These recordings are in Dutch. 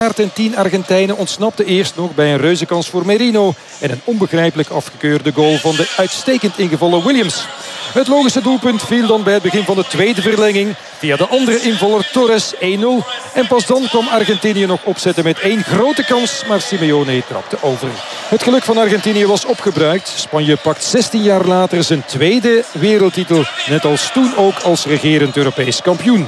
En 10 Argentijnen ontsnapten eerst nog bij een reuzenkans voor Merino en een onbegrijpelijk afgekeurde goal van de uitstekend ingevallen Williams. Het logische doelpunt viel dan bij het begin van de tweede verlenging via de andere invaller Torres 1-0. En pas dan kwam Argentinië nog opzetten met 1 grote kans, maar Simeone trapte over. Het geluk van Argentinië was opgebruikt. Spanje pakt 16 jaar later zijn tweede wereldtitel, net als toen ook als regerend Europees kampioen.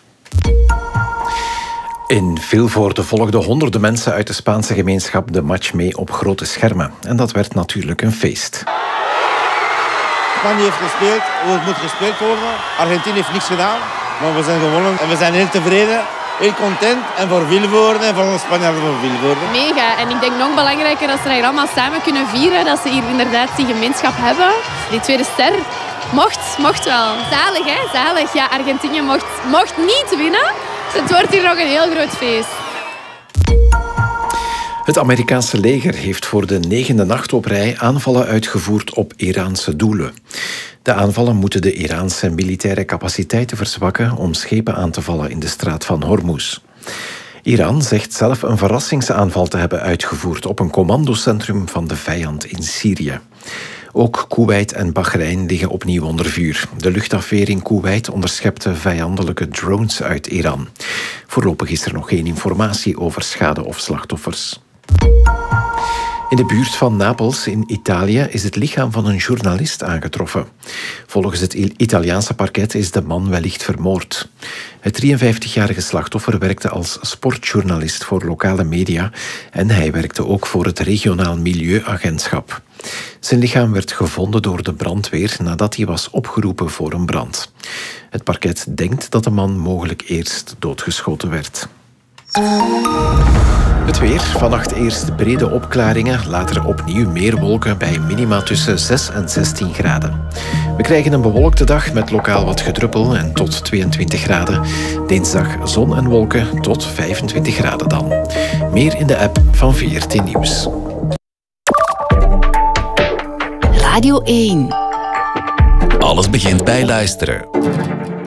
In Vilvoorde volgden honderden mensen uit de Spaanse gemeenschap de match mee op grote schermen. En dat werd natuurlijk een feest. Spanje heeft gespeeld hoe het moet gespeeld worden. Argentinië heeft niks gedaan, maar we zijn gewonnen. En we zijn heel tevreden, heel content. En voor Vilvoorde en voor de Spanjaarden voor Vilvoorde. Mega. En ik denk nog belangrijker dat ze hier allemaal samen kunnen vieren. Dat ze hier inderdaad die gemeenschap hebben. Die tweede ster mocht wel. Zalig, hè? Zalig. Ja, Argentinië mocht niet winnen. Het wordt hier nog een heel groot feest. Het Amerikaanse leger heeft voor de 9e nacht op rij aanvallen uitgevoerd op Iraanse doelen. De aanvallen moeten de Iraanse militaire capaciteiten verzwakken om schepen aan te vallen in de straat van Hormuz. Iran zegt zelf een verrassingsaanval te hebben uitgevoerd op een commandocentrum van de vijand in Syrië. Ook Koeweit en Bahrein liggen opnieuw onder vuur. De luchtafweer in Koeweit onderschepte vijandelijke drones uit Iran. Voorlopig is er nog geen informatie over schade of slachtoffers. In de buurt van Napels in Italië is het lichaam van een journalist aangetroffen. Volgens het Italiaanse parket is de man wellicht vermoord. Het 53-jarige slachtoffer werkte als sportjournalist voor lokale media en hij werkte ook voor het regionaal milieuagentschap. Zijn lichaam werd gevonden door de brandweer nadat hij was opgeroepen voor een brand. Het parket denkt dat de man mogelijk eerst doodgeschoten werd. Het weer. Vannacht eerst brede opklaringen, later opnieuw meer wolken bij minima tussen 6 en 16 graden. We krijgen een bewolkte dag met lokaal wat gedruppel en tot 22 graden. Dinsdag zon en wolken tot 25 graden dan. Meer in de app van VRT Nieuws. Radio 1. Alles begint bij luisteren.